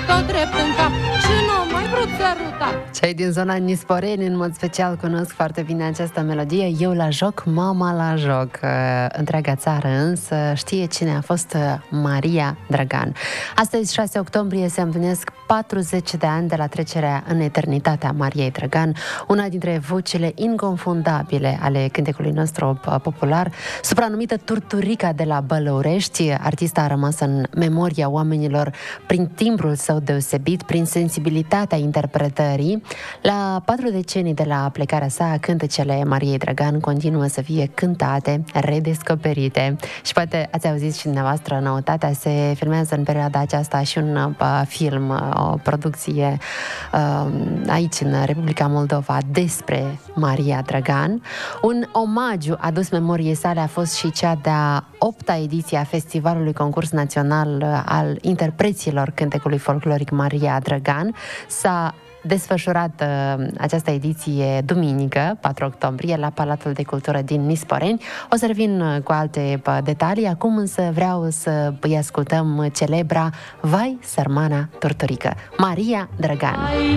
tot drept în cap și nu mai vrut sărutat. Cei din zona Nisporeni, în mod special, cunosc foarte bine această melodie. Eu la joc, mama la joc. Întreaga țară însă știe cine a fost Maria Dragan. Astăzi, 6 octombrie, se împlinesc 40 de ani de la trecerea în eternitatea Mariei Dragan, una dintre vocile inconfundabile ale cântecului nostru popular, supranumită Turturica de la Bălăurești. Artista a rămas în memoria oamenilor prin timbrul său deosebit, prin sensibilitatea interpretării. La 4 decenii de la plecarea sa, cântecele Mariei Dragan continuă să fie cântate, redescoperite. Și poate ați auzit și dumneavoastră noutatea, se filmează în perioada aceasta și un film, o producție aici în Republica Moldova despre Maria Dragan. Un omagiu adus memoriei sale a fost și cea de-a 8-a ediție a Festivalului Concurs Național al Interpreților Cântecului Folcloric Maria Dragan. S-a desfășurat această ediție duminică, 4 octombrie, la Palatul de Cultură din Nisporeni. O să revin cu alte detalii. Acum însă vreau să îi ascultăm celebra Vai, sărmana Turturică, Maria Dragan.